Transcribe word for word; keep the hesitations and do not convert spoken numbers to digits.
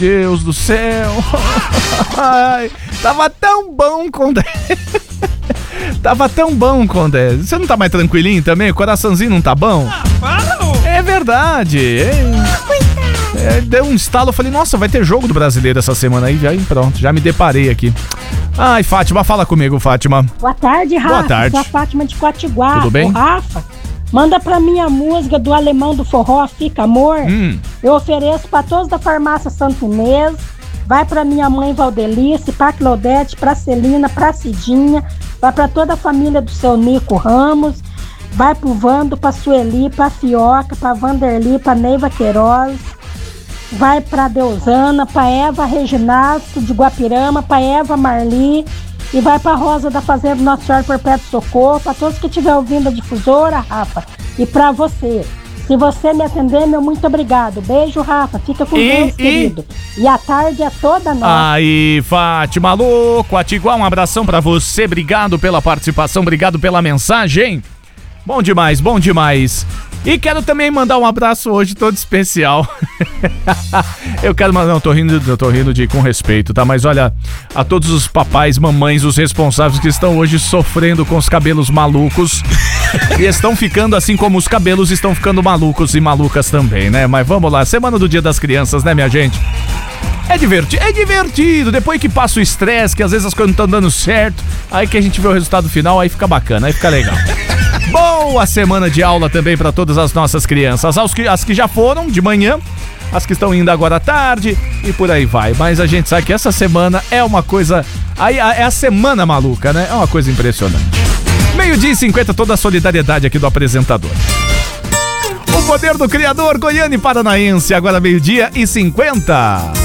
Deus do céu. Ai, tava tão bom, Condé. Tava tão bom, Condé. Você não tá mais tranquilinho também? O coraçãozinho não tá bom? Ah, para! É verdade. É... É, deu um estalo, eu falei, nossa, vai ter jogo do Brasileiro essa semana aí. Aí pronto, já me deparei aqui. Ai, Fátima, fala comigo, Fátima. Boa tarde, Rafa. Boa tarde. Sou a Fátima de Quatiguá. Tudo bem? Ô, Rafa, manda pra mim a música do Alemão do Forró, Fica Amor. Hum. Eu ofereço pra todos da farmácia Santo Inês. Vai pra minha mãe Valdelice, pra Claudete, pra Celina, pra Cidinha. Vai pra toda a família do seu Nico Ramos. Vai pro Vando, pra Sueli, pra Fioca, pra Vanderli, pra Neiva Queiroz. Vai pra Deusana, pra Eva Reginato de Guapirama, pra Eva Marli. E vai pra Rosa da Fazenda Nossa Senhora Perpétuo Socorro. Pra todos que estiver ouvindo a difusora, Rafa. E pra você. Se você me atender, meu muito obrigado. Beijo, Rafa. Fica com e, Deus, e... querido. E a tarde é toda nossa. Aí, Fátima, louco, Atiguá, um abração pra você. Obrigado pela participação, obrigado pela mensagem. Bom demais, bom demais. E quero também mandar um abraço hoje todo especial. Eu quero mandar, não, tô rindo, eu tô rindo de com respeito, tá? Mas olha, a todos os papais, mamães, os responsáveis que estão hoje sofrendo com os cabelos malucos. E estão ficando assim como os cabelos estão ficando malucos e malucas também, né? Mas vamos lá, semana do Dia das Crianças, né, minha gente? É divertido, é divertido. Depois que passa o estresse, que às vezes as coisas não estão dando certo, aí que a gente vê o resultado final, aí fica bacana, aí fica legal. Boa semana de aula também para todas as nossas crianças, as que, as que já foram de manhã, as que estão indo agora à tarde e por aí vai. Mas a gente sabe que essa semana é uma coisa, aí é a semana maluca, né? É uma coisa impressionante. Meio-dia e cinquenta, toda a solidariedade aqui do apresentador. O poder do Criador, Goiânia e Paranaense, agora meio-dia e cinquenta.